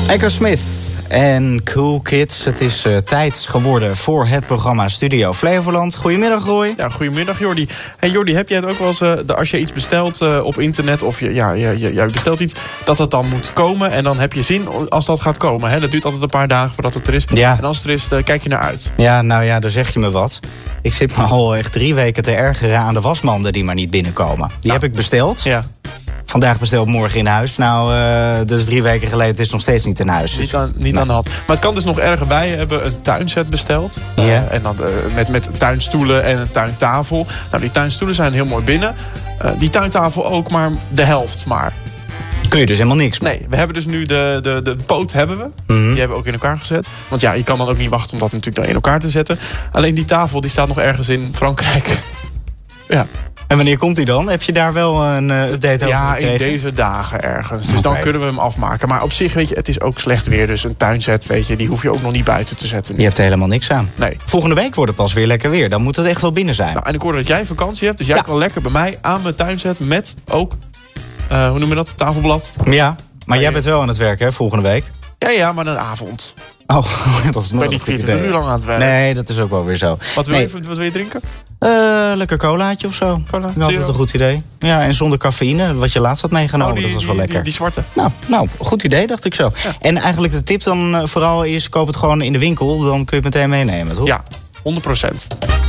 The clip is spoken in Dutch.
Echo Smith en Cool Kids. Het is tijd geworden voor het programma Studio Flevoland. Goedemiddag, Roy. Ja, goedemiddag, Jordi. Hey Jordi, heb jij het ook wel eens, als je iets bestelt op internet of je bestelt iets, dat het dan moet komen en dan heb je zin als dat gaat komen. Hè? Dat duurt altijd een paar dagen voordat het er is. Ja. En als het er is, kijk je naar uit. Ja, nou ja, daar zeg je me wat. Ik zit me al echt 3 weken te ergeren aan de wasmanden die maar niet binnenkomen. Die heb ik besteld. Ja. Vandaag besteld, morgen in huis. Nou, dat is 3 weken geleden. Het is nog steeds niet in huis. Niet aan de hand. Maar het kan dus nog erger bij. We hebben een tuinset besteld. Ja. En dan met tuinstoelen en een tuintafel. Nou, die tuinstoelen zijn heel mooi binnen. Die tuintafel ook, maar de helft maar. Kun je dus helemaal niks mee. Nee, we hebben dus nu de poot hebben we. Mm-hmm. Die hebben we ook in elkaar gezet. Want ja, je kan dan ook niet wachten om dat natuurlijk dan in elkaar te zetten. Alleen die tafel die staat nog ergens in Frankrijk. Ja. En wanneer komt hij dan? Heb je daar wel een update over gekregen? In deze dagen ergens. Dus dan kunnen we hem afmaken. Maar op zich, weet je, het is ook slecht weer. Dus een tuinzet, weet je, die hoef je ook nog niet buiten te zetten. Je hebt er helemaal niks aan. Nee. Volgende week wordt het pas weer lekker weer. Dan moet het echt wel binnen zijn. Nou, en ik hoorde dat jij vakantie hebt. Dus jij kan lekker bij mij aan mijn tuinzet met ook, hoe noem je dat, tafelblad. Ja, maar jij bent wel aan het werk, hè, volgende week? Ja, maar een avond. Oh, dat is nog ben niet 24 uur lang aan het werk. Nee, dat is ook wel weer zo. Wat wil je drinken? Lekker colaatje of zo. Cola? Dat is altijd een goed idee. Ja, en zonder cafeïne, wat je laatst had meegenomen, dat was wel lekker. Die zwarte. Nou, goed idee, dacht ik zo. Ja. En eigenlijk de tip dan vooral is, koop het gewoon in de winkel. Dan kun je het meteen meenemen, toch? Ja, 100%.